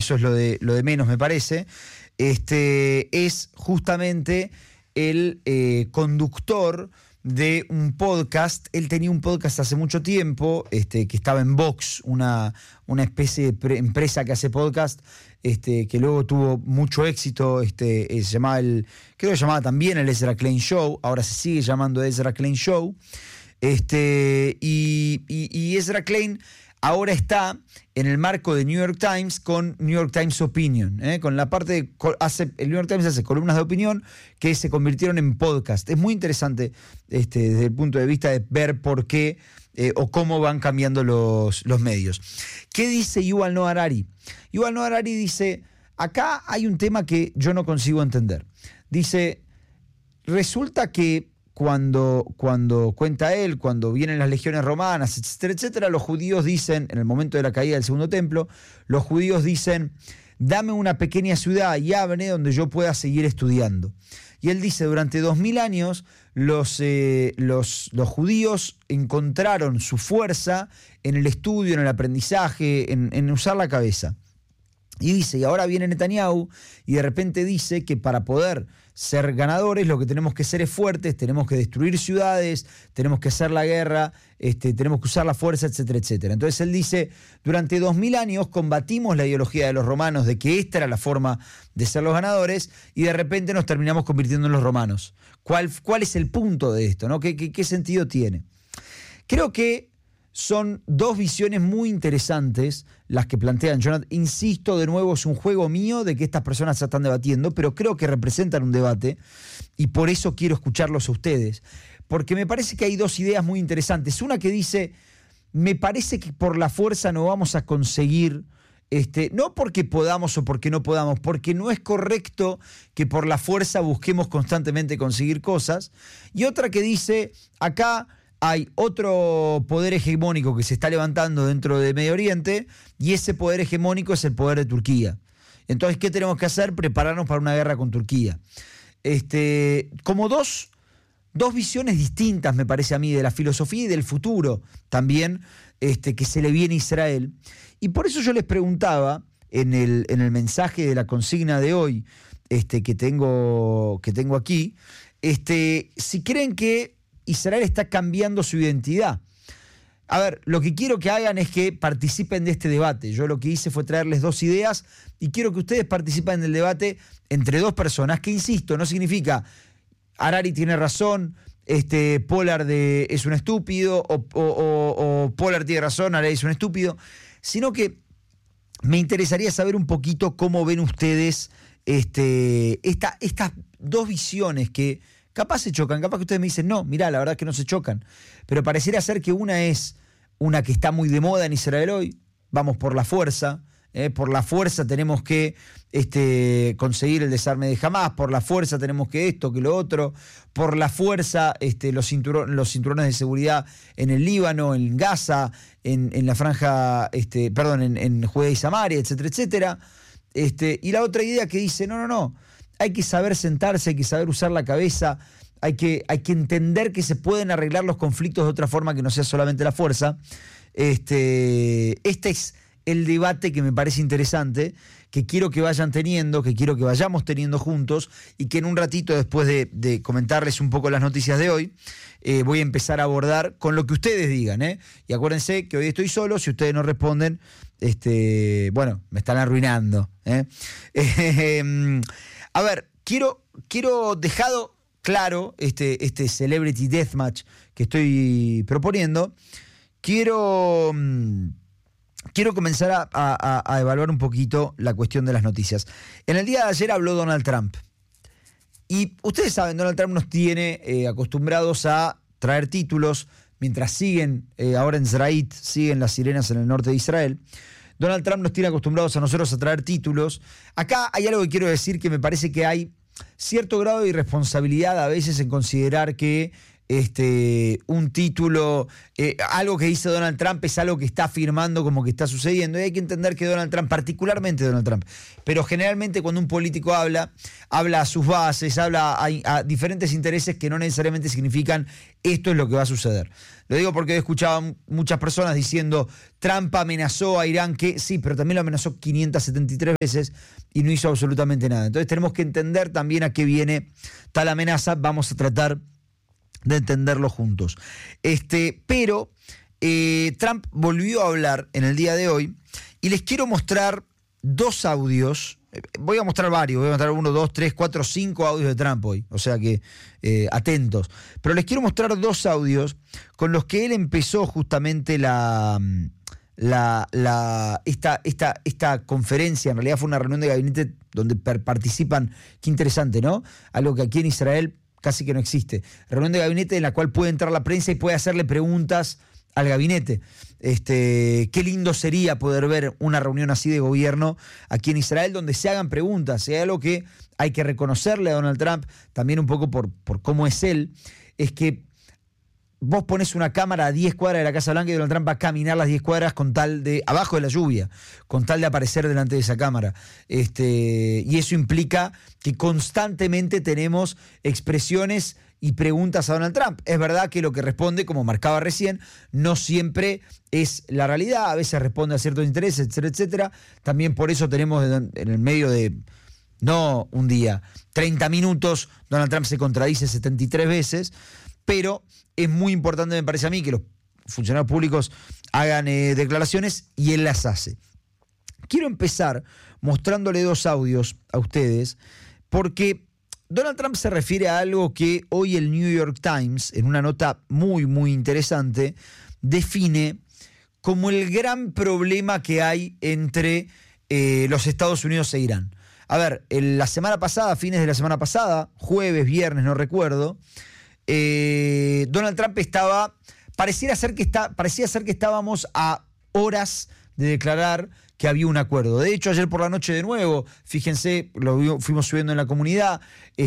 eso es lo de menos, me parece, es justamente el conductor de un podcast. Él tenía un podcast hace mucho tiempo, que estaba en Vox, una especie de empresa que hace podcast, que luego tuvo mucho éxito, se llamaba creo que se llamaba también el Ezra Klein Show, ahora se sigue llamando Ezra Klein Show, y Ezra Klein ahora está en el marco de New York Times con New York Times Opinion, con la parte el New York Times hace columnas de opinión que se convirtieron en podcast. Es muy interesante desde el punto de vista de ver por qué o cómo van cambiando los medios. ¿Qué dice Yuval Noah Harari? Yuval Noah Harari dice, acá hay un tema que yo no consigo entender. Dice, resulta que cuando cuenta él, cuando vienen las legiones romanas, etcétera, etcétera, los judíos dicen, en el momento de la caída del segundo templo, los judíos dicen, dame una pequeña ciudad, Yavne, donde yo pueda seguir estudiando. Y él dice, durante 2000 años los judíos encontraron su fuerza en el estudio, en el aprendizaje, en usar la cabeza. Y dice, y ahora viene Netanyahu y de repente dice que para poder ser ganadores lo que tenemos que ser es fuertes, tenemos que destruir ciudades, tenemos que hacer la guerra, tenemos que usar la fuerza, etcétera, etcétera. Entonces él dice, durante 2000 años combatimos la ideología de los romanos de que esta era la forma de ser los ganadores y de repente nos terminamos convirtiendo en los romanos. ¿Cuál es el punto de esto, ¿no? ¿Qué sentido tiene? Creo que son dos visiones muy interesantes las que plantean Jonathan. Insisto, de nuevo, es un juego mío de que estas personas se están debatiendo, pero creo que representan un debate y por eso quiero escucharlos a ustedes. Porque me parece que hay dos ideas muy interesantes. Una que dice, me parece que por la fuerza no vamos a conseguir, no porque podamos o porque no podamos, porque no es correcto que por la fuerza busquemos constantemente conseguir cosas. Y otra que dice, acá hay otro poder hegemónico que se está levantando dentro de Medio Oriente y ese poder hegemónico es el poder de Turquía. Entonces, ¿qué tenemos que hacer? Prepararnos para una guerra con Turquía. Como dos visiones distintas, me parece a mí, de la filosofía y del futuro también que se le viene a Israel. Y por eso yo les preguntaba en el mensaje de la consigna de hoy que tengo aquí, si creen que Israel está cambiando su identidad. A ver, lo que quiero que hagan es que participen de este debate. Yo lo que hice fue traerles dos ideas y quiero que ustedes participen del debate entre dos personas, que insisto, no significa Harari tiene razón, Pollard es un estúpido, o Pollard tiene razón, Harari es un estúpido, sino que me interesaría saber un poquito cómo ven ustedes estas dos visiones que capaz se chocan, capaz que ustedes me dicen, no, mirá, la verdad es que no se chocan. Pero pareciera ser que una es una que está muy de moda en Israel hoy, vamos por la fuerza, por la fuerza tenemos que conseguir el desarme de Hamás, por la fuerza tenemos que esto, que lo otro, por la fuerza los cinturones de seguridad en el Líbano, en Gaza, en la franja, en Judea y Samaria, etcétera, etcétera. Y la otra idea que dice, no, hay que saber sentarse, hay que saber usar la cabeza, hay que entender que se pueden arreglar los conflictos de otra forma que no sea solamente la fuerza. Este es el debate que me parece interesante, que quiero que vayan teniendo, que quiero que vayamos teniendo juntos y que en un ratito, después de comentarles un poco las noticias de hoy, voy a empezar a abordar con lo que ustedes digan. Y acuérdense que hoy estoy solo, si ustedes no responden, me están arruinando. A ver, quiero dejado claro este Celebrity Deathmatch que estoy proponiendo. Quiero comenzar a evaluar un poquito la cuestión de las noticias. En el día de ayer habló Donald Trump. Y ustedes saben, Donald Trump nos tiene acostumbrados a traer títulos mientras siguen, ahora en Zraït, siguen las sirenas en el norte de Israel. Donald Trump nos tiene acostumbrados a nosotros a traer títulos. Acá hay algo que quiero decir que me parece que hay cierto grado de irresponsabilidad a veces en considerar que un título, algo que dice Donald Trump es algo que está afirmando como que está sucediendo. Y hay que entender que Donald Trump, particularmente Donald Trump, pero generalmente cuando un político habla a sus bases, habla a diferentes intereses que no necesariamente significan esto es lo que va a suceder. Lo digo porque he escuchado muchas personas diciendo Trump amenazó a Irán, que sí, pero también lo amenazó 573 veces y no hizo absolutamente nada. Entonces tenemos que entender también a qué viene tal amenaza. Vamos a tratar de entenderlo juntos. Pero Trump volvió a hablar en el día de hoy y les quiero mostrar dos audios. Voy a mostrar varios, voy a mostrar 1, 2, 3, 4, 5 audios de Trump hoy, o sea que atentos. Pero les quiero mostrar dos audios con los que él empezó justamente esta conferencia. En realidad fue una reunión de gabinete donde participan, qué interesante, ¿no? Algo que aquí en Israel casi que no existe. Reunión de gabinete en la cual puede entrar la prensa y puede hacerle preguntas al gabinete. Qué lindo sería poder ver una reunión así de gobierno aquí en Israel donde se hagan preguntas. Es algo que hay que reconocerle a Donald Trump, también un poco por cómo es él, es que vos pones una cámara a 10 cuadras de la Casa Blanca y Donald Trump va a caminar las 10 cuadras con tal de, abajo de la lluvia, con tal de aparecer delante de esa cámara. Y eso implica que constantemente tenemos expresiones y preguntas a Donald Trump. Es verdad que lo que responde, como marcaba recién, no siempre es la realidad, a veces responde a ciertos intereses, etcétera, etcétera. También por eso tenemos en el medio de, no un día, 30 minutos, Donald Trump se contradice 73 veces, pero es muy importante, me parece a mí, que los funcionarios públicos hagan declaraciones y él las hace. Quiero empezar mostrándole dos audios a ustedes, porque Donald Trump se refiere a algo que hoy el New York Times, en una nota muy, muy interesante, define como el gran problema que hay entre los Estados Unidos e Irán. A ver, la semana pasada, fines de la semana pasada, jueves, viernes, no recuerdo, Donald Trump parecía ser que estábamos a horas de declarar que había un acuerdo. De hecho, ayer por la noche de nuevo, fíjense, fuimos subiendo en la comunidad,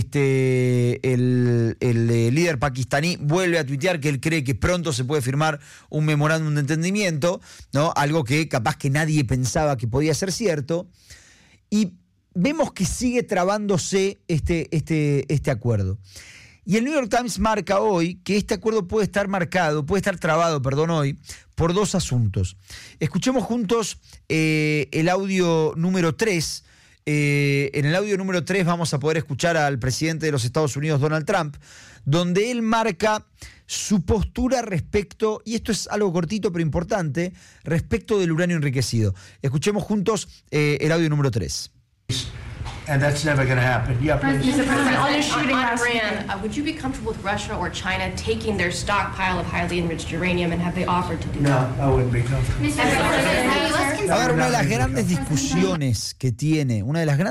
el líder pakistaní vuelve a tuitear que él cree que pronto se puede firmar un memorándum de entendimiento, ¿no? Algo que capaz que nadie pensaba que podía ser cierto, y vemos que sigue trabándose este acuerdo. Y el New York Times marca hoy que este acuerdo puede estar trabado hoy, por dos asuntos. Escuchemos juntos el audio número 3. En el audio número 3 vamos a poder escuchar al presidente de los Estados Unidos, Donald Trump, donde él marca su postura respecto, y esto es algo cortito pero importante, respecto del uranio enriquecido. Escuchemos juntos el audio número 3. And that's never going to happen. Yeah, please. Mr. President, on Iran, would you be comfortable with Russia or China taking their stockpile of highly enriched uranium, and have they offered to do that? No, I wouldn't be comfortable. Mr. President, A ver, una de las grandes discusiones que tiene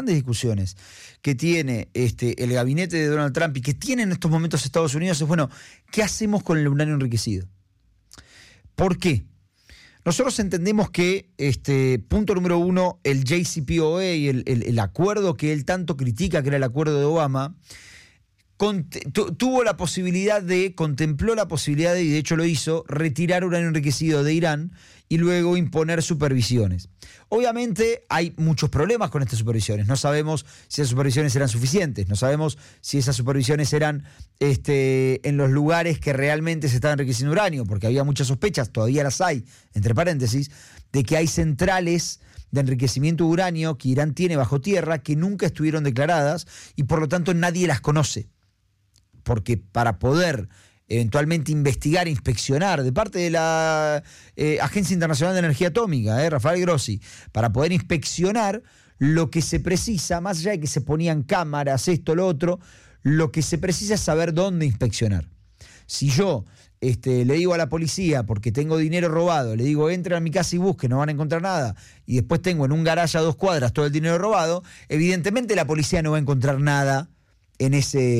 el gabinete de Donald Trump y que tiene en estos momentos Estados Unidos es, bueno, ¿qué hacemos con el uranio enriquecido? ¿Por qué? Nosotros entendemos que, punto número uno, el JCPOA y el acuerdo que él tanto critica, que era el acuerdo de Obama, contempló la posibilidad de, y de hecho lo hizo, retirar uranio enriquecido de Irán y luego imponer supervisiones. Obviamente hay muchos problemas con estas supervisiones. No sabemos si esas supervisiones eran suficientes, no sabemos si esas supervisiones eran en los lugares que realmente se estaba enriqueciendo uranio, porque había muchas sospechas, todavía las hay, entre paréntesis, de que hay centrales de enriquecimiento de uranio que Irán tiene bajo tierra que nunca estuvieron declaradas y por lo tanto nadie las conoce. Porque para poder eventualmente investigar, inspeccionar de parte de la Agencia Internacional de Energía Atómica, Rafael Grossi, para poder inspeccionar lo que se precisa, más allá de que se ponían cámaras, esto, lo otro, lo que se precisa es saber dónde inspeccionar. Si yo le digo a la policía, porque tengo dinero robado, le digo, entren a mi casa y busquen, no van a encontrar nada, y después tengo en un garaje a 2 cuadras todo el dinero robado, evidentemente la policía no va a encontrar nada en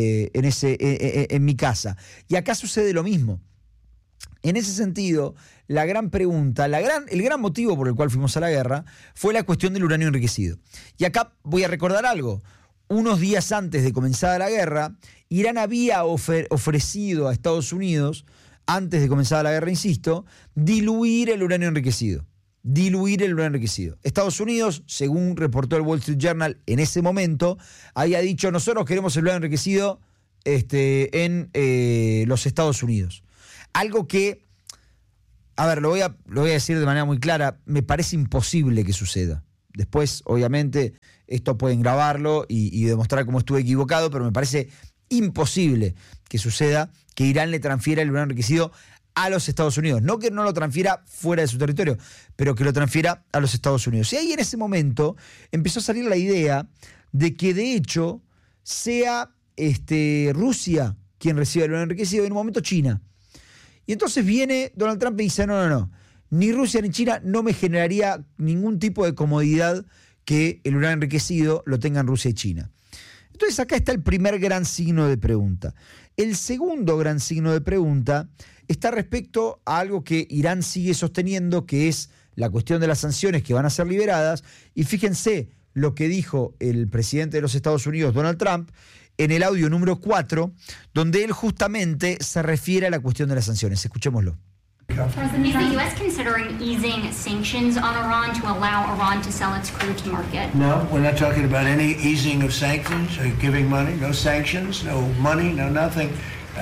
mi casa. Y acá sucede lo mismo. En ese sentido, la gran pregunta, el gran motivo por el cual fuimos a la guerra fue la cuestión del uranio enriquecido. Y acá voy a recordar algo. unos días antes de comenzar la guerra, Irán había ofrecido a Estados Unidos, antes de comenzar la guerra, insisto, diluir el uranio enriquecido. Estados Unidos, según reportó el Wall Street Journal en ese momento, había dicho: nosotros queremos el uranio enriquecido en los Estados Unidos. Algo que, a ver, lo voy a decir de manera muy clara, me parece imposible que suceda. Después, obviamente, esto pueden grabarlo y demostrar cómo estuve equivocado, pero me parece imposible que suceda que Irán le transfiera el uranio enriquecido a los Estados Unidos. No que no lo transfiera fuera de su territorio, pero que lo transfiera a los Estados Unidos. Y ahí en ese momento empezó a salir la idea de que de hecho sea Rusia quien reciba el uranio enriquecido, y en un momento China. Y entonces viene Donald Trump y dice: no, ni Rusia ni China, no me generaría ningún tipo de comodidad que el uranio enriquecido lo tengan Rusia y China. Entonces acá está el primer gran signo de pregunta. El segundo gran signo de pregunta está respecto a algo que Irán sigue sosteniendo, que es la cuestión de las sanciones que van a ser liberadas. Y fíjense lo que dijo el presidente de los Estados Unidos, Donald Trump, en el audio número 4, donde él justamente se refiere a la cuestión de las sanciones. Escuchémoslo. Is the U.S. considering easing sanctions on Iran to allow Iran to sell its crude to market? No, we're not talking about any easing of sanctions or giving money. No sanctions, no money, no nothing.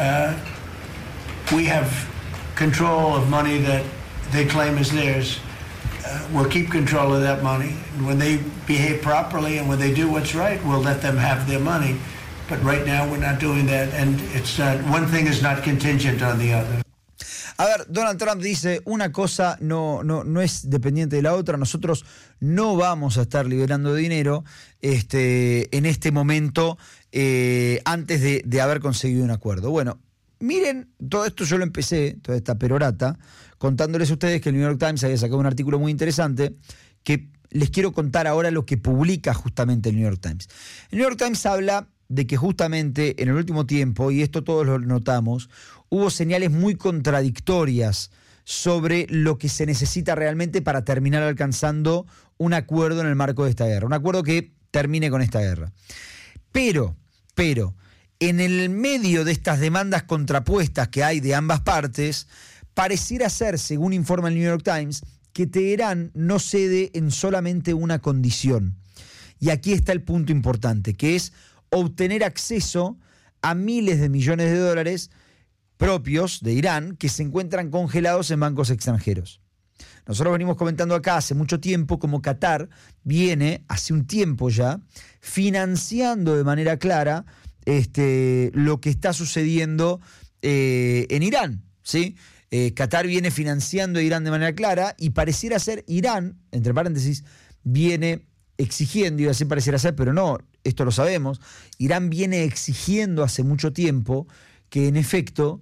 We have control of money that they claim is theirs. We'll keep control of that money. And when they behave properly and when they do what's right, we'll let them have their money. But right now we're not doing that, and it's one thing is not contingent on the other. A ver, Donald Trump dice: una cosa no es dependiente de la otra. Nosotros no vamos a estar liberando dinero en este momento antes de haber conseguido un acuerdo. Bueno, miren, todo esto yo lo empecé, toda esta perorata, contándoles a ustedes que el New York Times había sacado un artículo muy interesante que les quiero contar ahora lo que publica justamente el New York Times. El New York Times habla de que justamente en el último tiempo, y esto todos lo notamos, hubo señales muy contradictorias sobre lo que se necesita realmente para terminar alcanzando un acuerdo en el marco de esta guerra, un acuerdo que termine con esta guerra. Pero, en el medio de estas demandas contrapuestas que hay de ambas partes, pareciera ser, según informa el New York Times, que Teherán no cede en solamente una condición. Y aquí está el punto importante, que es obtener acceso a miles de millones de dólares propios de Irán que se encuentran congelados en bancos extranjeros. Nosotros venimos comentando acá hace mucho tiempo cómo Qatar viene, hace un tiempo ya, financiando de manera clara lo que está sucediendo en Irán, ¿sí? Qatar viene financiando a Irán de manera clara y pareciera ser Irán, entre paréntesis, viene exigiendo, y así pareciera ser, pero no, esto lo sabemos, Irán viene exigiendo hace mucho tiempo que en efecto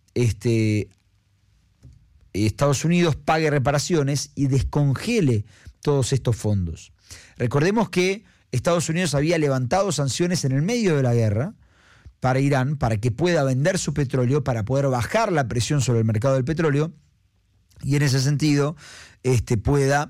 Estados Unidos pague reparaciones y descongele todos estos fondos. Recordemos que Estados Unidos había levantado sanciones en el medio de la guerra para Irán, para que pueda vender su petróleo, para poder bajar la presión sobre el mercado del petróleo, y en ese sentido pueda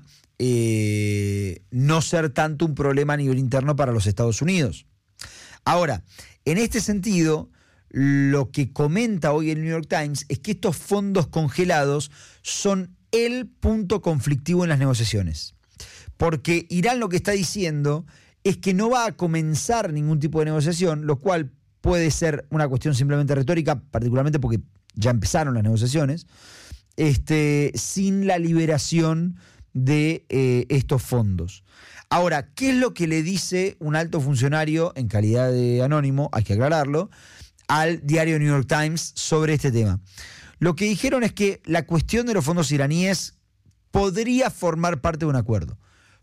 no ser tanto un problema a nivel interno para los Estados Unidos. Ahora, en este sentido, lo que comenta hoy el New York Times es que estos fondos congelados son el punto conflictivo en las negociaciones. Porque Irán lo que está diciendo es que no va a comenzar ningún tipo de negociación, lo cual puede ser una cuestión simplemente retórica, particularmente porque ya empezaron las negociaciones, sin la liberación de estos fondos. Ahora, ¿qué es lo que le dice un alto funcionario en calidad de anónimo, hay que aclararlo, al diario New York Times sobre este tema? Lo que dijeron es que la cuestión de los fondos iraníes podría formar parte de un acuerdo.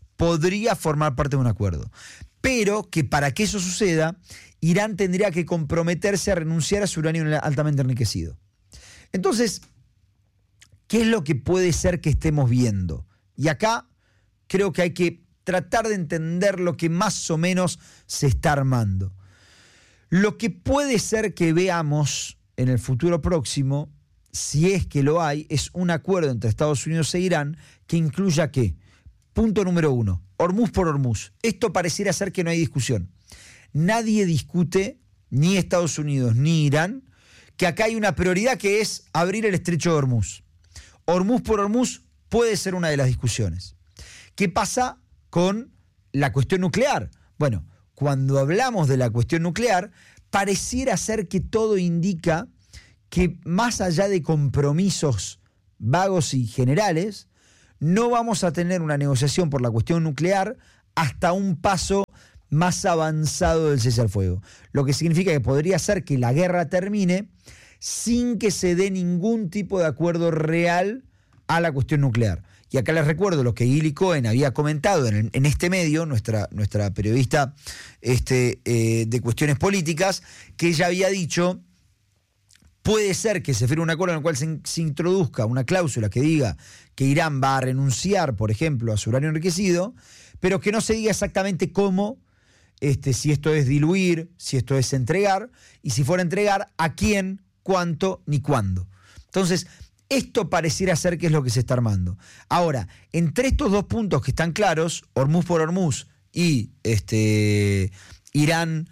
Pero que para que eso suceda, Irán tendría que comprometerse a renunciar a su uranio altamente enriquecido. Entonces, ¿qué es lo que puede ser que estemos viendo? Y acá creo que hay que tratar de entender lo que más o menos se está armando. Lo que puede ser que veamos en el futuro próximo, si es que lo hay, es un acuerdo entre Estados Unidos e Irán que incluya ¿qué? Punto número 1, Hormuz por Hormuz. Esto pareciera ser que no hay discusión. nadie discute, ni Estados Unidos ni Irán, que acá hay una prioridad que es abrir el estrecho de Hormuz. Hormuz por Hormuz puede ser una de las discusiones. ¿Qué pasa con la cuestión nuclear? Bueno, cuando hablamos de la cuestión nuclear, pareciera ser que todo indica que más allá de compromisos vagos y generales, no vamos a tener una negociación por la cuestión nuclear hasta un paso más avanzado del cese al fuego. Lo que significa que podría ser que la guerra termine sin que se dé ningún tipo de acuerdo real a la cuestión nuclear. Y acá les recuerdo lo que Gilly Cohen había comentado en este medio, nuestra periodista de cuestiones políticas, que ella había dicho: puede ser que se firme un acuerdo en el cual se introduzca una cláusula que diga que Irán va a renunciar, por ejemplo, a su uranio enriquecido, pero que no se diga exactamente cómo, si esto es diluir, si esto es entregar, y si fuera entregar, a quién, cuánto ni cuándo. Entonces, esto pareciera ser que es lo que se está armando. Ahora, entre estos dos puntos que están claros, Hormuz por Hormuz y Irán,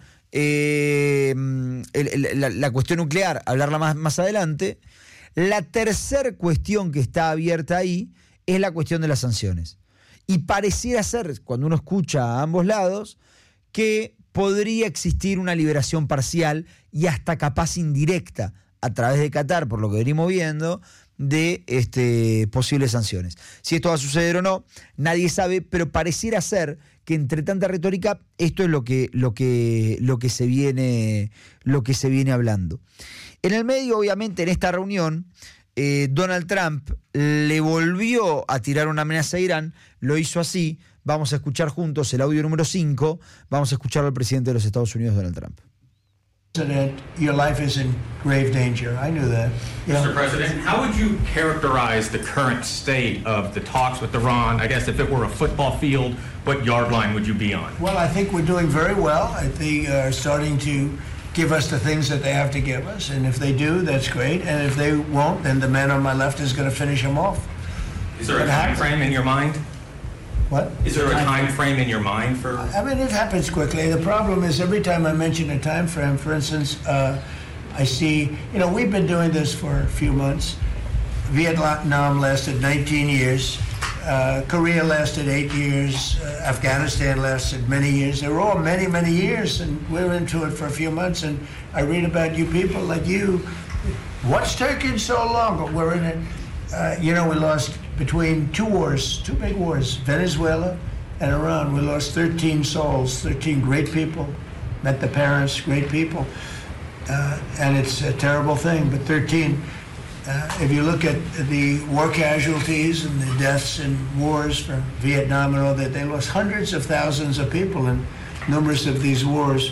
la cuestión nuclear, hablarla más adelante, la tercera cuestión que está abierta ahí es la cuestión de las sanciones. Y pareciera ser, cuando uno escucha a ambos lados, que podría existir una liberación parcial y hasta capaz indirecta a través de Qatar, por lo que venimos viendo, de posibles sanciones. Si esto va a suceder o no, nadie sabe, pero pareciera ser que entre tanta retórica esto es lo que se viene hablando. En el medio, obviamente, en esta reunión, Donald Trump le volvió a tirar una amenaza a Irán, lo hizo así. Vamos a escuchar juntos el audio número 5, vamos a escuchar al presidente de los Estados Unidos, Donald Trump. President, your life is in grave danger. I knew that. Mr. President, how would you characterize the current state of the talks with Iran? I guess if it were a football field, what yard line would you be on? Well, I think we're doing very well. I think they're starting to give us the things that they have to give us. And if they do, that's great. And if they won't, then the man on my left is going to finish them off. Is there a time frame in your mind? What? Is there a time frame in your mind for? I mean, it happens quickly. The problem is every time I mention a time frame, for instance, I see, we've been doing this for a few months. Vietnam lasted 19 years. Korea lasted 8 years. Afghanistan lasted many years. They were all many, many years, and we're into it for a few months. And I read about you people like you. What's taking so long? But we're in it. We lost between two big wars, Venezuela and Iran. We lost 13 souls, 13 great people, met the parents, great people. And it's a terrible thing, but 13, if you look at the war casualties and the deaths in wars from Vietnam and all that, they lost hundreds of thousands of people in numerous of these wars.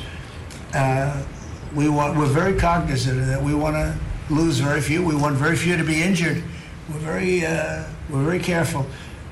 We're very cognizant of that. We want to lose very few. We want very few to be injured. We're very careful.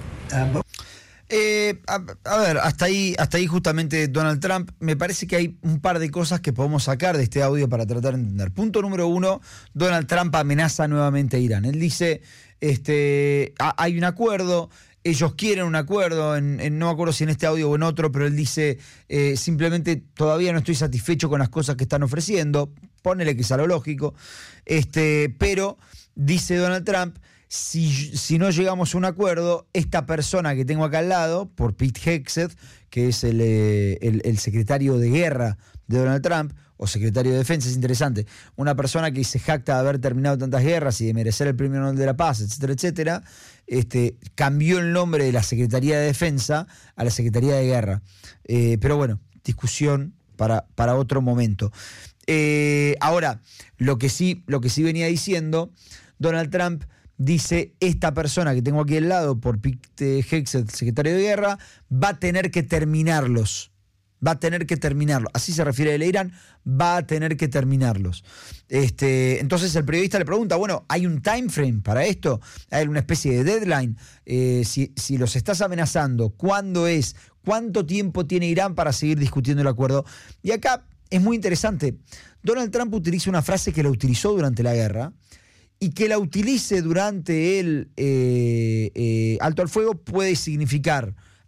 A ver, hasta ahí justamente Donald Trump. Me parece que hay un par de cosas que podemos sacar de este audio para tratar de entender. Punto número 1, Donald Trump amenaza nuevamente a Irán. Él dice, hay un acuerdo, ellos quieren un acuerdo, no me acuerdo si en este audio o en otro, pero él dice, simplemente todavía no estoy satisfecho con las cosas que están ofreciendo, ponele que es a lo lógico, pero dice Donald Trump, si no llegamos a un acuerdo, esta persona que tengo acá al lado, por Pete Hegseth, que es el secretario de guerra de Donald Trump, o secretario de defensa, es interesante, una persona que se jacta de haber terminado tantas guerras y de merecer el premio Nobel de la Paz, etcétera, etcétera, cambió el nombre de la Secretaría de Defensa a la Secretaría de Guerra. Pero bueno, discusión para otro momento. Ahora, lo que sí venía diciendo, Donald Trump dice, esta persona que tengo aquí al lado, por Pete Hegseth, secretario de guerra, va a tener que terminarlos. Así se refiere a Irán, va a tener que terminarlos. Entonces el periodista le pregunta, bueno, ¿hay un time frame para esto? ¿Hay una especie de deadline? Si los estás amenazando, ¿cuándo es? ¿Cuánto tiempo tiene Irán para seguir discutiendo el acuerdo? Y acá es muy interesante. Donald Trump utiliza una frase que la utilizó durante la guerra, y que la utilice durante el alto al fuego puede significar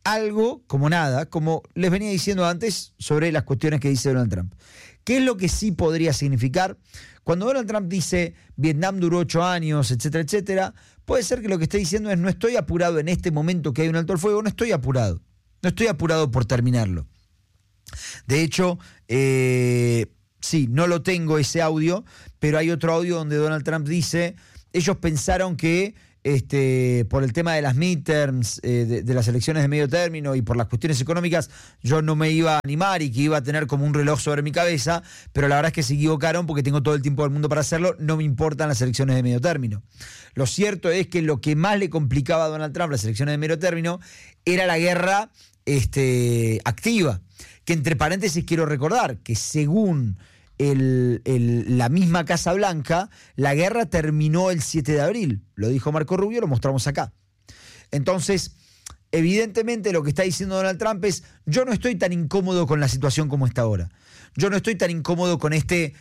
algo como nada, como les venía diciendo antes sobre las cuestiones que dice Donald Trump. ¿Qué es lo que sí podría significar? Cuando Donald Trump dice Vietnam duró 8 años, etcétera, etcétera, puede ser que lo que esté diciendo es no estoy apurado en este momento que hay un alto al fuego, no estoy apurado por terminarlo. De hecho, sí, no lo tengo ese audio, pero hay otro audio donde Donald Trump dice, ellos pensaron que por el tema de las midterms, de las elecciones de medio término y por las cuestiones económicas, yo no me iba a animar y que iba a tener como un reloj sobre mi cabeza, pero la verdad es que se equivocaron porque tengo todo el tiempo del mundo para hacerlo, no me importan las elecciones de medio término. Lo cierto es que lo que más le complicaba a Donald Trump las elecciones de medio término era la guerra activa, que entre paréntesis quiero recordar que según la misma Casa Blanca, la guerra terminó el 7 de abril. Lo dijo Marco Rubio, lo mostramos acá. Entonces, evidentemente lo que está diciendo Donald Trump es, yo no estoy tan incómodo con la situación como está ahora. Yo no estoy tan incómodo con este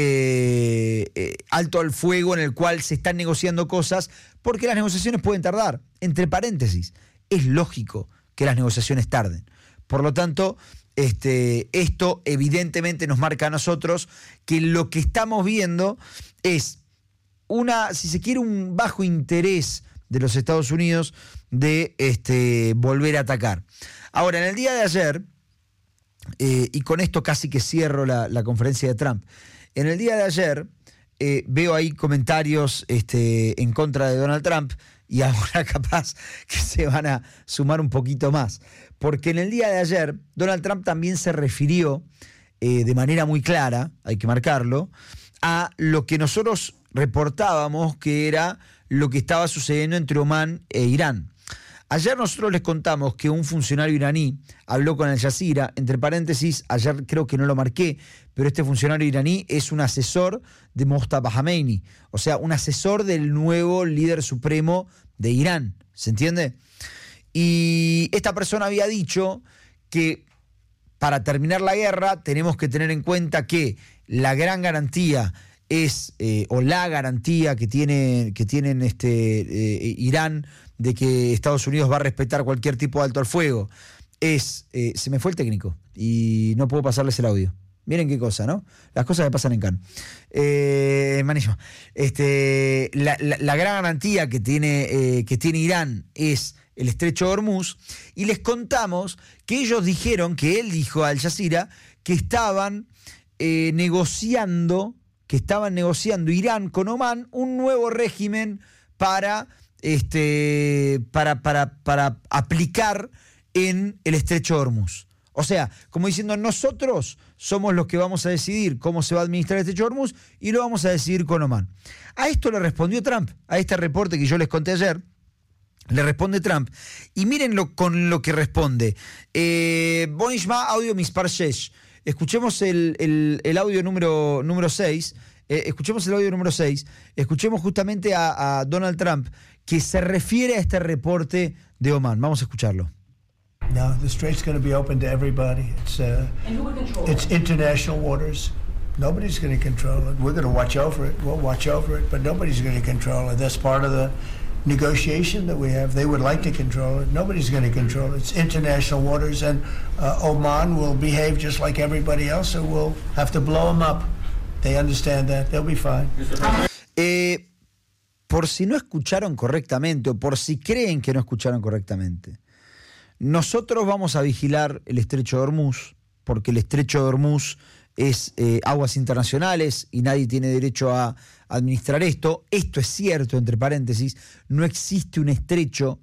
alto al fuego en el cual se están negociando cosas, porque las negociaciones pueden tardar. Entre paréntesis, es lógico que las negociaciones tarden. Por lo tanto, esto evidentemente nos marca a nosotros que lo que estamos viendo es si se quiere, un bajo interés de los Estados Unidos de volver a atacar. Ahora, en el día de ayer, y con esto casi que cierro la conferencia de Trump, en el día de ayer veo ahí comentarios en contra de Donald Trump, y ahora capaz que se van a sumar un poquito más. Porque en el día de ayer, Donald Trump también se refirió de manera muy clara, hay que marcarlo, a lo que nosotros reportábamos que era lo que estaba sucediendo entre Omán e Irán. Ayer nosotros les contamos que un funcionario iraní habló con Al Jazeera, entre paréntesis, ayer creo que no lo marqué, pero este funcionario iraní es un asesor de Mojtaba Khomeini, o sea, un asesor del nuevo líder supremo de Irán, ¿se entiende? Y esta persona había dicho que para terminar la guerra tenemos que tener en cuenta que la gran garantía es, o la garantía que tienen Irán de que Estados Unidos va a respetar cualquier tipo de alto al fuego, es, se me fue el técnico y no puedo pasarles el audio. Miren qué cosa, ¿no? Las cosas que pasan en Cannes. Manísimo. La gran garantía que tiene Irán es el estrecho de Hormuz, y les contamos que ellos dijeron, que él dijo a Al Jazeera, que estaban negociando Irán con Omán un nuevo régimen para aplicar en el estrecho de Hormuz. O sea, como diciendo, nosotros somos los que vamos a decidir cómo se va a administrar el estrecho de Hormuz y lo vamos a decidir con Omán. A esto le respondió Trump, a este reporte que yo les conté ayer, le responde Trump. Y miren con lo que responde. Bonishma audio mispar 6. Escuchemos el audio número 6. Escuchemos el audio número 6. Escuchemos justamente a Donald Trump, que se refiere a este reporte de Omán. Vamos a escucharlo. No, the strait's going to be open to everybody. It's international waters. Nobody's going to control it. We're going to watch over it. We'll watch over it, but nobody's going to control it. That's part of the negotiation that we have. They would like to control it. Nobody's going to control it. It's international waters, and Oman will behave just like everybody else, so we'll have to blow them up. They understand that. They'll be fine. Por si no escucharon correctamente, o por si creen que no escucharon correctamente, nosotros vamos a vigilar el estrecho de Hormuz, porque el estrecho de Hormuz es aguas internacionales y nadie tiene derecho a administrar esto. Esto es cierto, entre paréntesis, no existe un estrecho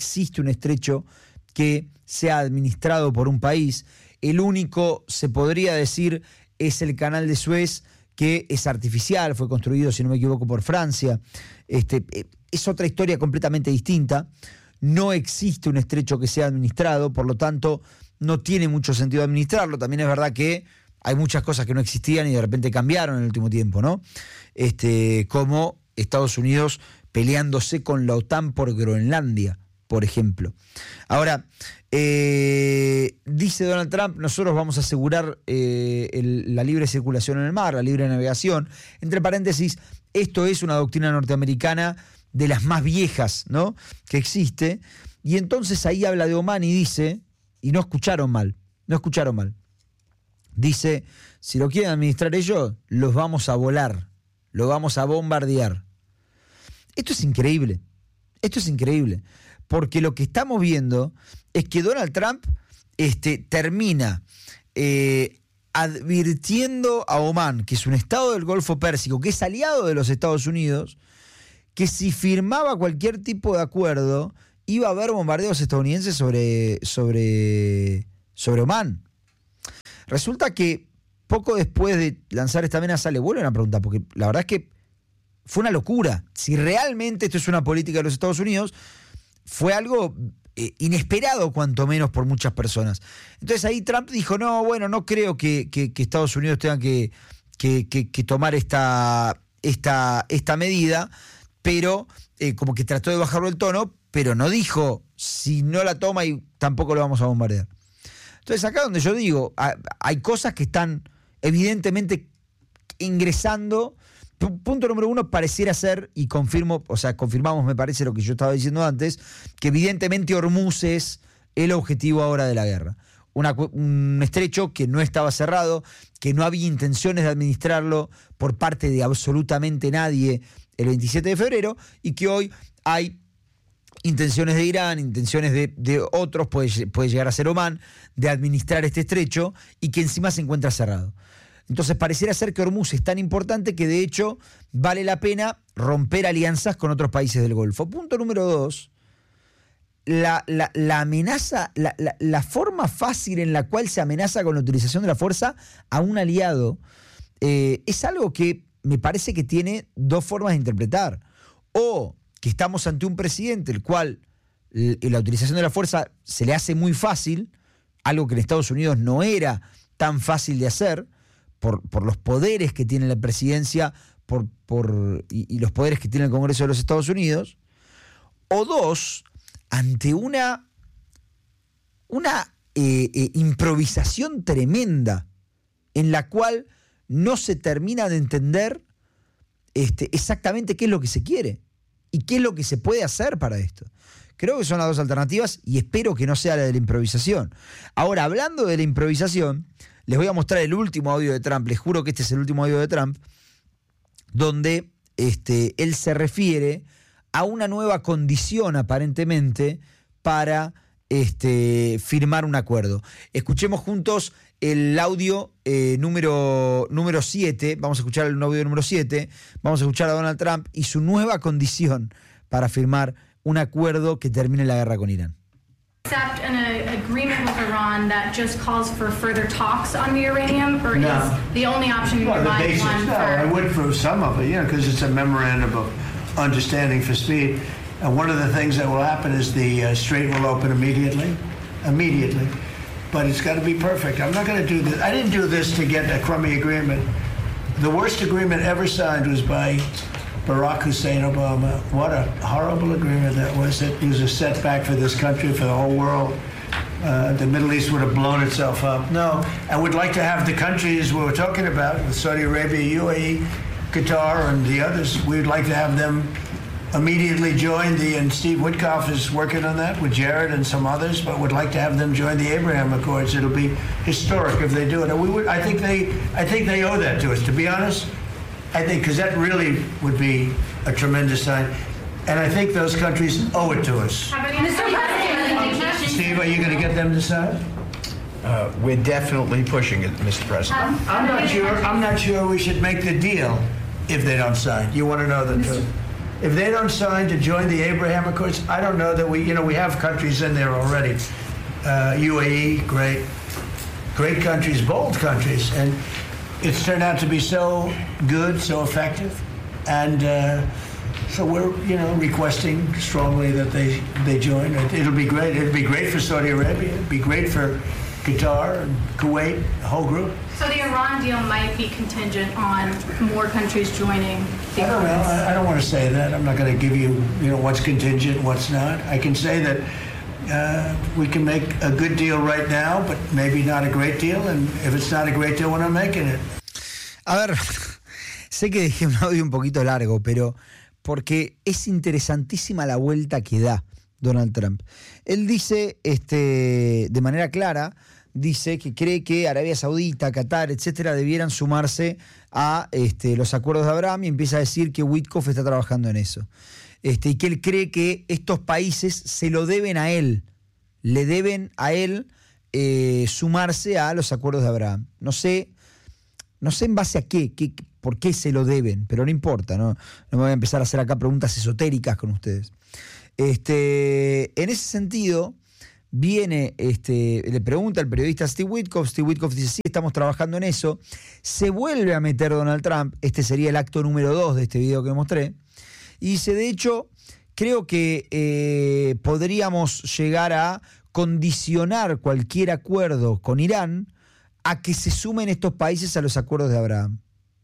que sea administrado por un país. El único, se podría decir, es el canal de Suez, que es artificial, fue construido, si no me equivoco, por Francia. Es otra historia completamente distinta. No existe un estrecho que sea administrado, por lo tanto, no tiene mucho sentido administrarlo. También es verdad que hay muchas cosas que no existían y de repente cambiaron en el último tiempo, ¿no? Como Estados Unidos peleándose con la OTAN por Groenlandia, por ejemplo. Ahora, dice Donald Trump, nosotros vamos a asegurar la libre circulación en el mar, la libre navegación. Entre paréntesis, esto es una doctrina norteamericana de las más viejas, ¿no?, que existe. Y entonces ahí habla de Omán y dice, y no escucharon mal, dice, si lo quieren administrar ellos, los vamos a volar, los vamos a bombardear. Esto es increíble, porque lo que estamos viendo es que Donald Trump termina advirtiendo a Omán, que es un estado del Golfo Pérsico, que es aliado de los Estados Unidos, que si firmaba cualquier tipo de acuerdo, iba a haber bombardeos estadounidenses sobre Omán. Resulta que poco después de lanzar esta amenaza le vuelven a preguntar, porque la verdad es que fue una locura. Si realmente esto es una política de los Estados Unidos, fue algo inesperado, cuanto menos por muchas personas. Entonces ahí Trump dijo, no creo que Estados Unidos tenga que tomar esta medida, pero como que trató de bajarlo el tono, pero no dijo, si no la toma y tampoco lo vamos a bombardear. Entonces acá donde yo digo, hay cosas que están evidentemente ingresando. Punto número 1, pareciera ser, y confirmamos, me parece, lo que yo estaba diciendo antes, que evidentemente Hormuz es el objetivo ahora de la guerra. Un estrecho que no estaba cerrado, que no había intenciones de administrarlo por parte de absolutamente nadie el 27 de febrero, y que hoy hay intenciones de Irán, intenciones de otros, puede llegar a ser Omán, de administrar este estrecho, y que encima se encuentra cerrado. Entonces pareciera ser que Hormuz es tan importante que de hecho vale la pena romper alianzas con otros países del Golfo. Punto número 2, la amenaza, la forma fácil en la cual se amenaza con la utilización de la fuerza a un aliado es algo que me parece que tiene dos formas de interpretar. O que estamos ante un presidente el cual la utilización de la fuerza se le hace muy fácil, algo que en Estados Unidos no era tan fácil de hacer, por los poderes que tiene la presidencia y los poderes que tiene el Congreso de los Estados Unidos. O dos, ante una improvisación tremenda en la cual no se termina de entender exactamente qué es lo que se quiere y qué es lo que se puede hacer para esto. Creo que son las dos alternativas y espero que no sea la de la improvisación. Ahora, hablando de la improvisación, les voy a mostrar el último audio de Trump. Les juro que este es el último audio de Trump, donde él se refiere a una nueva condición, aparentemente, para firmar un acuerdo. Escuchemos juntos el audio número 7. Vamos a escuchar el audio número 7. Vamos a escuchar a Donald Trump y su nueva condición para firmar un acuerdo que termine la guerra con Irán. Accept an agreement with Iran that just calls for further talks on the uranium, or No. is the only option you Well, the provide basics, one no, I for? would for some of it, because it's a memorandum of understanding for speed. And one of the things that will happen is the strait will open immediately. But it's got to be perfect. I'm not going to do this. I didn't do this to get a crummy agreement. The worst agreement ever signed was by Barack Hussein Obama. What a horrible agreement that was. It was a setback for this country, for the whole world. The Middle East would have blown itself up. No, I would like to have the countries we were talking about, with Saudi Arabia, UAE, Qatar, and the others, we'd like to have them immediately join and Steve Witkoff is working on that with Jared and some others, but would like to have them join the Abraham Accords. It'll be historic if they do it. And I think they owe that to us, to be honest. I think, because that really would be a tremendous sign. And I think those countries owe it to us. Steve, are you going to get them to sign? We're definitely pushing it, Mr. President. I'm not sure we should make the deal if they don't sign. You want to know the truth? If they don't sign to join the Abraham Accords, I don't know that we have countries in there already. UAE, great countries, bold countries, and it's turned out to be so good, so effective, and so we're requesting strongly that they join. It'll be great. It'll be great for Saudi Arabia. It'll be great for Qatar and Kuwait, the whole group. So the Iran deal might be contingent on more countries joining the I don't know. Accords. I don't want to say that. I'm not going to give you, what's contingent, what's not. I can say that we can make a good deal right now, but maybe not a great deal. And if it's not a great deal, we're not making it. A ver, sé que dejé un audio un poquito largo, pero porque es interesantísima la vuelta que da Donald Trump. Él dice, de manera clara, dice que cree que Arabia Saudita, Qatar, etcétera, debieran sumarse a los acuerdos de Abraham, y empieza a decir que Witkoff está trabajando en eso. Y que él cree que estos países se lo deben a él, le deben a él sumarse a los acuerdos de Abraham. No sé en base a qué, por qué se lo deben, pero no importa, no me voy a empezar a hacer acá preguntas esotéricas con ustedes. En ese sentido, viene, le pregunta al periodista Steve Witkoff dice, sí, estamos trabajando en eso. Se vuelve a meter Donald Trump, este sería el acto número 2 de este video que mostré, y dice, de hecho, creo que podríamos llegar a condicionar cualquier acuerdo con Irán a que se sumen estos países a los acuerdos de Abraham.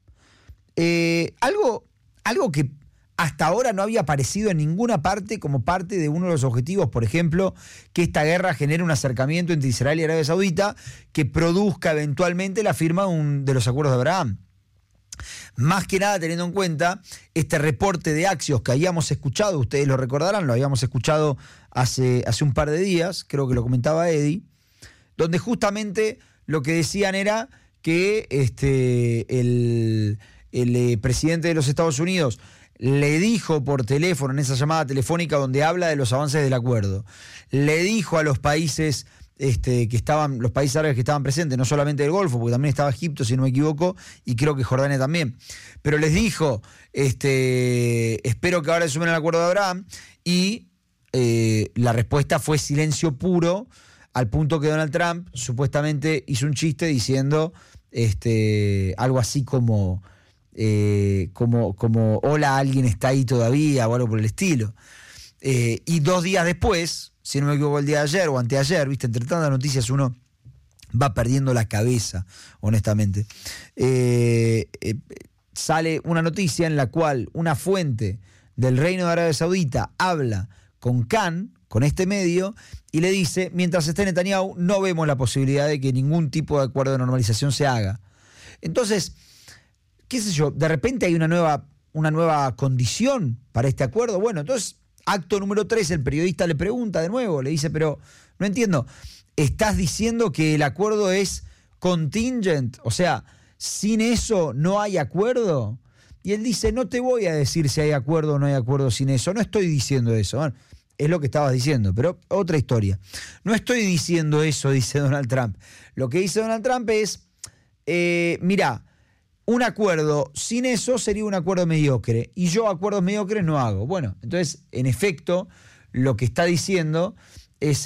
Algo que hasta ahora no había aparecido en ninguna parte como parte de uno de los objetivos, por ejemplo, que esta guerra genere un acercamiento entre Israel y Arabia Saudita que produzca eventualmente la firma de los acuerdos de Abraham. Más que nada teniendo en cuenta este reporte de Axios que habíamos escuchado, ustedes lo recordarán, lo habíamos escuchado hace un par de días, creo que lo comentaba Eddie, donde justamente lo que decían era que el presidente de los Estados Unidos le dijo por teléfono, en esa llamada telefónica donde habla de los avances del acuerdo, le dijo a los países los países árabes que estaban presentes, no solamente del Golfo, porque también estaba Egipto, si no me equivoco, y creo que Jordania también, pero les dijo, espero que ahora se sumen al acuerdo de Abraham, y la respuesta fue silencio puro, al punto que Donald Trump supuestamente hizo un chiste diciendo algo así como hola, alguien está ahí todavía, o algo por el estilo. Y 2 días después, si no me equivoco, el día de ayer o anteayer, ¿viste? Entre tantas noticias uno va perdiendo la cabeza, honestamente. Sale una noticia en la cual una fuente del Reino de Arabia Saudita habla con Khan, con este medio, y le dice, mientras esté Netanyahu, no vemos la posibilidad de que ningún tipo de acuerdo de normalización se haga. Entonces, qué sé yo, de repente hay una nueva condición para este acuerdo. Bueno, entonces, acto número 3, el periodista le pregunta de nuevo, le dice, pero no entiendo, ¿estás diciendo que el acuerdo es contingent? O sea, sin eso no hay acuerdo. Y él dice, no te voy a decir si hay acuerdo o no hay acuerdo sin eso, no estoy diciendo eso. Bueno, es lo que estabas diciendo, pero otra historia. No estoy diciendo eso, dice Donald Trump. Lo que dice Donald Trump es, mirá, un acuerdo sin eso sería un acuerdo mediocre, y yo acuerdos mediocres no hago. Bueno, entonces, en efecto, lo que está diciendo es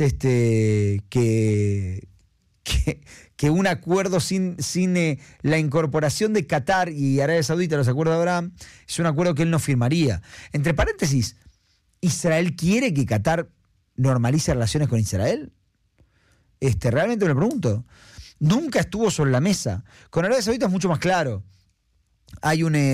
que un acuerdo sin la incorporación de Qatar y Arabia Saudita a los acuerdos de Abraham es un acuerdo que él no firmaría. Entre paréntesis, ¿Israel quiere que Qatar normalice relaciones con Israel? Realmente me lo pregunto. Nunca estuvo sobre la mesa. Con Arabia Saudita es mucho más claro. Hay una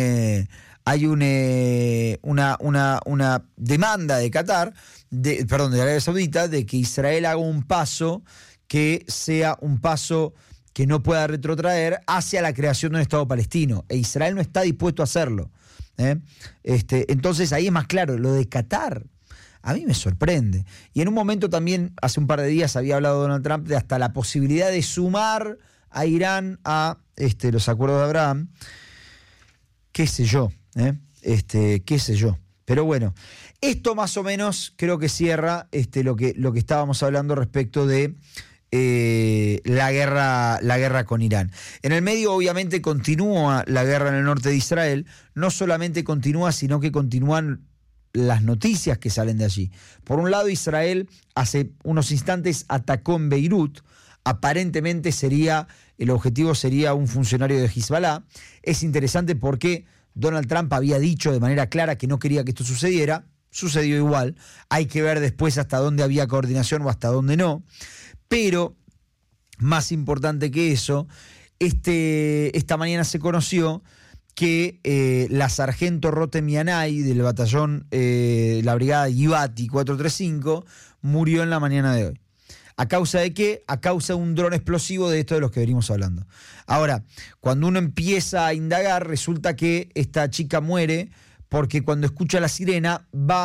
demanda de Qatar, de Arabia Saudita, de que Israel haga un paso que sea un paso que no pueda retrotraer hacia la creación de un Estado palestino. E Israel no está dispuesto a hacerlo. Entonces ahí es más claro. Lo de Qatar a mí me sorprende. Y en un momento también, hace un par de días, había hablado Donald Trump de hasta la posibilidad de sumar a Irán a los acuerdos de Abraham. Qué sé yo, qué sé yo. Pero bueno, esto más o menos creo que cierra lo que estábamos hablando respecto de la guerra con Irán. En el medio, obviamente, continúa la guerra en el norte de Israel. No solamente continúa, sino que continúan las noticias que salen de allí. Por un lado, Israel hace unos instantes atacó en Beirut. Aparentemente el objetivo sería un funcionario de Hezbollah. Es interesante porque Donald Trump había dicho de manera clara que no quería que esto sucediera. Sucedió igual. Hay que ver después hasta dónde había coordinación o hasta dónde no. Pero, más importante que eso, esta mañana se conoció que la sargento Rotem Yanai del batallón, la brigada Givati 435, murió en la mañana de hoy. ¿A causa de qué? A causa de un dron explosivo de esto de los que venimos hablando. Ahora, cuando uno empieza a indagar, resulta que esta chica muere porque cuando escucha la sirena va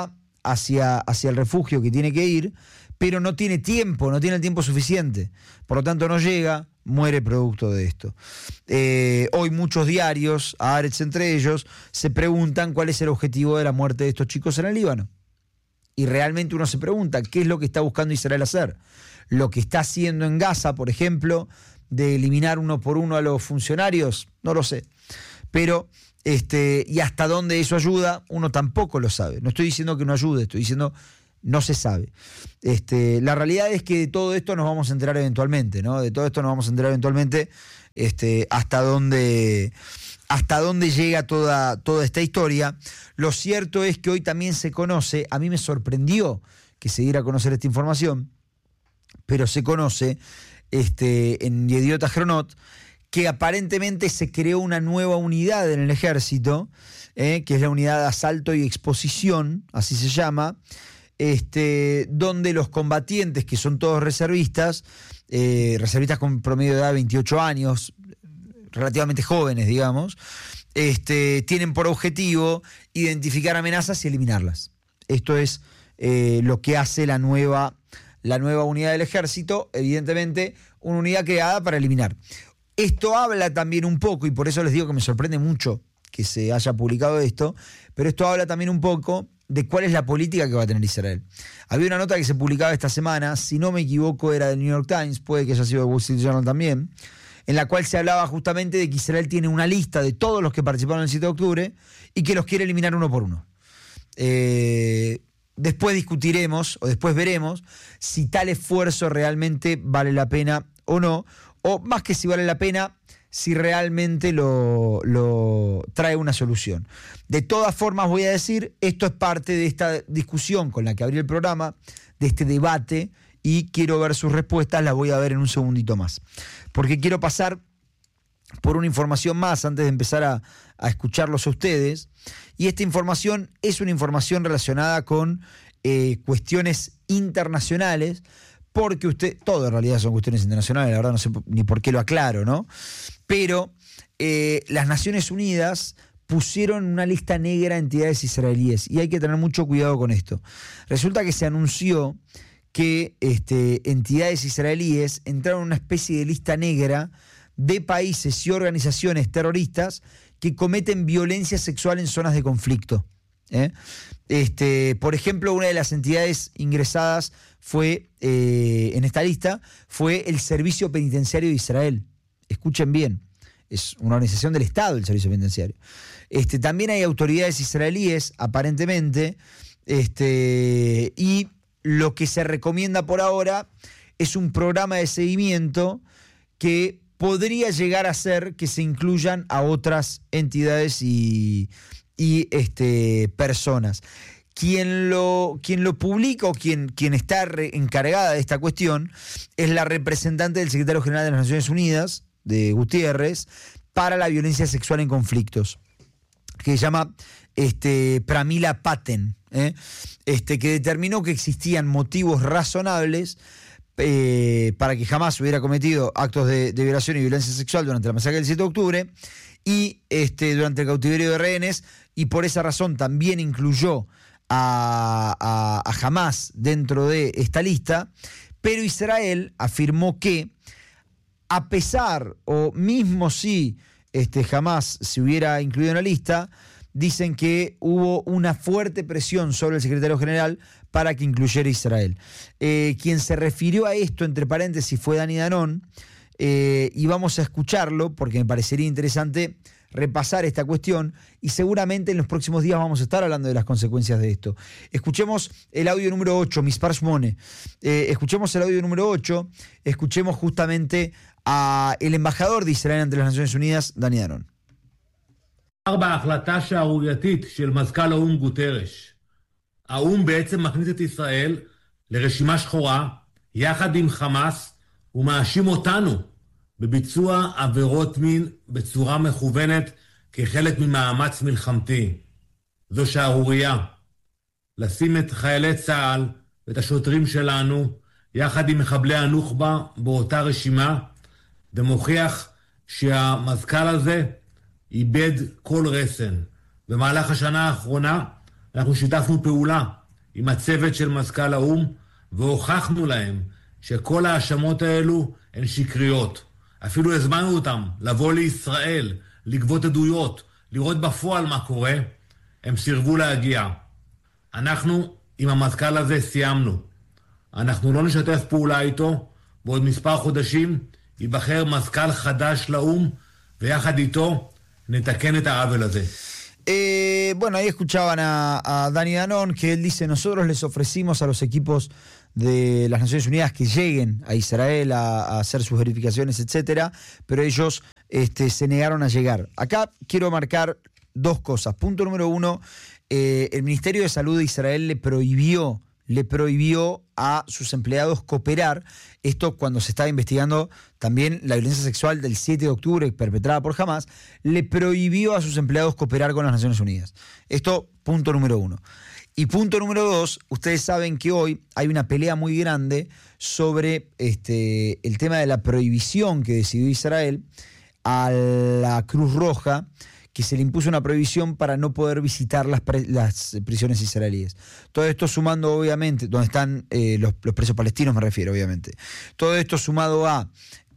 hacia el refugio que tiene que ir, pero no tiene tiempo, no tiene el tiempo suficiente. Por lo tanto, no llega, muere producto de esto. Hoy muchos diarios, Haaretz entre ellos, se preguntan cuál es el objetivo de la muerte de estos chicos en el Líbano. Y realmente uno se pregunta, ¿qué es lo que está buscando Israel hacer? Lo que está haciendo en Gaza, por ejemplo, de eliminar uno por uno a los funcionarios, no lo sé. Pero, y hasta dónde eso ayuda, uno tampoco lo sabe. No estoy diciendo que no ayude, estoy diciendo no se sabe. La realidad es que de todo esto nos vamos a enterar eventualmente, ¿no? De todo esto nos vamos a enterar eventualmente hasta dónde llega toda esta historia. Lo cierto es que hoy también se conoce, a mí me sorprendió que se diera a conocer esta información, pero se conoce en Yediot Ahronot que aparentemente se creó una nueva unidad en el ejército, que es la unidad de asalto y exposición, así se llama, donde los combatientes, que son todos reservistas con promedio de edad de 28 años, relativamente jóvenes, digamos, tienen por objetivo identificar amenazas y eliminarlas. Esto es lo que hace la nueva unidad del ejército, evidentemente una unidad creada para eliminar. Esto habla también un poco, y por eso les digo que me sorprende mucho que se haya publicado esto, pero esto habla también un poco de cuál es la política que va a tener Israel. Había una nota que se publicaba esta semana, si no me equivoco era del New York Times, puede que haya sido del Wall Street Journal también, en la cual se hablaba justamente de que Israel tiene una lista de todos los que participaron en el 7 de octubre y que los quiere eliminar uno por uno. Después discutiremos, o después veremos, si tal esfuerzo realmente vale la pena o no, o más que si vale la pena, si realmente lo trae una solución. De todas formas, voy a decir, esto es parte de esta discusión con la que abrí el programa, de este debate, y quiero ver sus respuestas, las voy a ver en un segundito más. Porque quiero pasar por una información más antes de empezar a escucharlos a ustedes. Y esta información es una información relacionada con cuestiones internacionales, porque todo en realidad son cuestiones internacionales, la verdad no sé ni por qué lo aclaro, ¿no? Pero las Naciones Unidas pusieron una lista negra a entidades israelíes y hay que tener mucho cuidado con esto. Resulta que se anunció que entidades israelíes entraron en una especie de lista negra de países y organizaciones terroristas que cometen violencia sexual en zonas de conflicto. Por ejemplo, una de las entidades ingresadas fue en esta lista fue el Servicio Penitenciario de Israel. Escuchen bien, es una organización del Estado el Servicio Penitenciario. También hay autoridades israelíes, aparentemente, y lo que se recomienda por ahora es un programa de seguimiento que podría llegar a ser que se incluyan a otras entidades y personas. Quien lo publica o quien está encargada de esta cuestión es la representante del secretario general de las Naciones Unidas, de Gutiérrez, para la violencia sexual en conflictos, que se llama Pramila Patten, que determinó que existían motivos razonables para que jamás hubiera cometido actos de violación y violencia sexual durante la masacre del 7 de octubre y durante el cautiverio de rehenes, y por esa razón también incluyó a Hamás dentro de esta lista, pero Israel afirmó que a pesar o mismo si Hamás se hubiera incluido en la lista, dicen que hubo una fuerte presión sobre el secretario general para que incluyera a Israel. Quien se refirió a esto, entre paréntesis, fue Dani Danon, y vamos a escucharlo porque me parecería interesante repasar esta cuestión y seguramente en los próximos días vamos a estar hablando de las consecuencias de esto. Escuchemos el audio número 8, Mispar Shmone. Escuchemos el audio número 8, escuchemos justamente al embajador de Israel ante las Naciones Unidas, Dani Danon. בהחלטה שערורייתית של מזכ"ל האו"ם גוטרש. האו"ם בעצם מכניס את ישראל לרשימה שחורה, יחד עם חמאס, ומאשים אותנו בביצוע עבירות מין בצורה מכוונת כחלק ממאמץ מלחמתי. זו שערוריה. לשים את חיילי צה"ל ואת השוטרים שלנו, יחד עם מחבלי הנוח'בה באותה רשימה, ומוכיח שהמזכ"ל הזה איבד כל רסן. במהלך השנה האחרונה אנחנו שיתפנו פעולה עם הצוות של מזכ"ל האו"ם, והוכחנו להם שכל ההאשמות האלו הן שקריות. אפילו הזמנו אותם לבוא לישראל, לגבות עדויות, לראות בפועל מה קורה. הם סירבו להגיע. אנחנו עם המזכ"ל הזה סיימנו. אנחנו לא נשתף פעולה איתו, בעוד מספר חודשים ייבחר מזכ"ל חדש לאו"ם, ויחד איתו נתקן את העוול הזה. Bueno, ahí escuchaban a Dani Danon, que él dice: nosotros les ofrecimos a los equipos de las Naciones Unidas que lleguen a Israel a hacer sus verificaciones, etcétera, pero ellos se negaron a llegar. Acá quiero marcar dos cosas. Punto número uno, el Ministerio de Salud de Israel le prohibió a sus empleados cooperar. Esto cuando se estaba investigando también la violencia sexual del 7 de octubre perpetrada por Hamas, le prohibió a sus empleados cooperar con las Naciones Unidas. Esto, punto número uno. Y punto número dos, ustedes saben que hoy hay una pelea muy grande sobre el tema de la prohibición que decidió Israel a la Cruz Roja, que se le impuso una prohibición para no poder visitar las prisiones israelíes. Todo esto sumando, obviamente, donde están los presos palestinos, me refiero, obviamente. Todo esto sumado a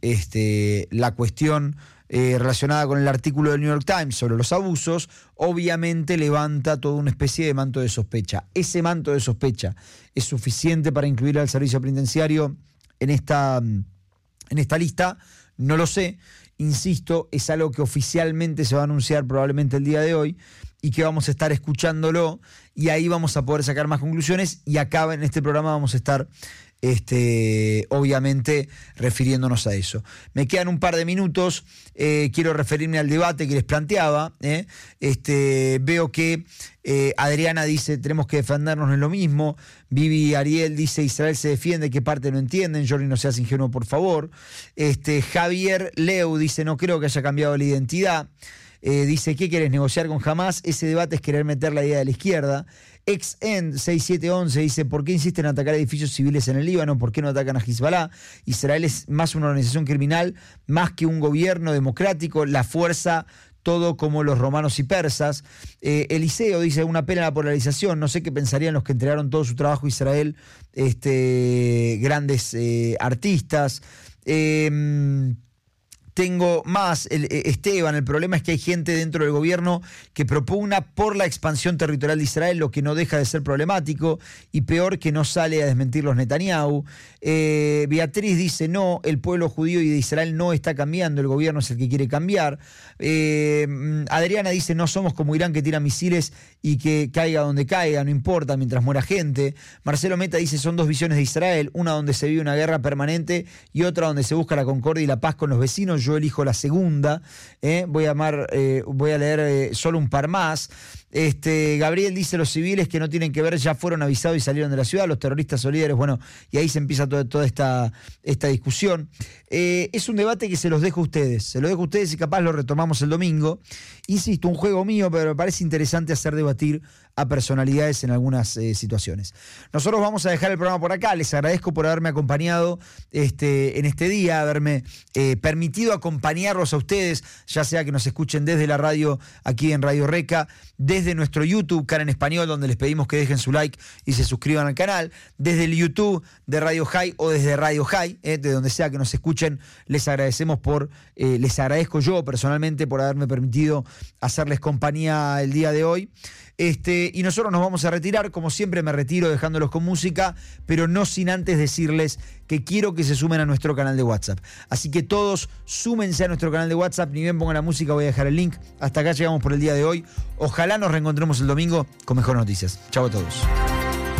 la cuestión relacionada con el artículo del New York Times sobre los abusos, obviamente levanta toda una especie de manto de sospecha. Ese manto de sospecha es suficiente para incluir al servicio penitenciario en esta lista, no lo sé. Insisto, es algo que oficialmente se va a anunciar probablemente el día de hoy y que vamos a estar escuchándolo y ahí vamos a poder sacar más conclusiones y acá en este programa vamos a estar obviamente refiriéndonos a eso. Me quedan un par de minutos, quiero referirme al debate que les planteaba. Veo que Adriana dice: tenemos que defendernos, no es lo mismo. Vivi Ariel dice: Israel se defiende, ¿qué parte no entienden? Jordi, no seas ingenuo, por favor. Javier Leu dice: no creo que haya cambiado la identidad. Dice: ¿qué querés negociar con Hamas? Ese debate es querer meter la idea de la izquierda. XN 6711 dice: ¿por qué insisten en atacar edificios civiles en el Líbano? ¿Por qué no atacan a Hezbollah? Israel es más una organización criminal, más que un gobierno democrático. La fuerza, todo como los romanos y persas. Eliseo dice: una pena la polarización. No sé qué pensarían los que entregaron todo su trabajo a Israel, grandes artistas. Tengo más, Esteban, el problema es que hay gente dentro del gobierno que propugna por la expansión territorial de Israel, lo que no deja de ser problemático, y peor, que no sale a desmentir los Netanyahu. Beatriz dice: no, el pueblo judío y de Israel no está cambiando, el gobierno es el que quiere cambiar. Adriana dice: no somos como Irán, que tira misiles y que caiga donde caiga, no importa, mientras muera gente. Marcelo Meta dice: son dos visiones de Israel, una donde se vive una guerra permanente y otra donde se busca la concordia y la paz con los vecinos. Yo elijo la segunda. Voy a leer solo un par más. Gabriel dice: los civiles que no tienen que ver ya fueron avisados y salieron de la ciudad, los terroristas o líderes. Bueno, y ahí se empieza toda esta discusión. Es un debate que se los dejo a ustedes, y capaz lo retomamos el domingo. Insisto, un juego mío, pero me parece interesante hacer debatir a personalidades en algunas situaciones. Nosotros vamos a dejar el programa por acá. Les agradezco por haberme acompañado en este día, haberme permitido acompañarlos a ustedes, ya sea que nos escuchen desde la radio aquí en Radio Reca, desde nuestro YouTube, Cara en Español, donde les pedimos que dejen su like y se suscriban al canal, desde el YouTube de Radio High o desde Radio High, de donde sea que nos escuchen. Les agradezco yo personalmente por haberme permitido hacerles compañía el día de hoy. Y nosotros nos vamos a retirar, como siempre me retiro dejándolos con música, pero no sin antes decirles que quiero que se sumen a nuestro canal de WhatsApp. Así que todos súmense a nuestro canal de WhatsApp, ni bien pongan la música, voy a dejar el link. Hasta acá llegamos por el día de hoy. Ojalá nos reencontremos el domingo con mejores noticias. Chau a todos.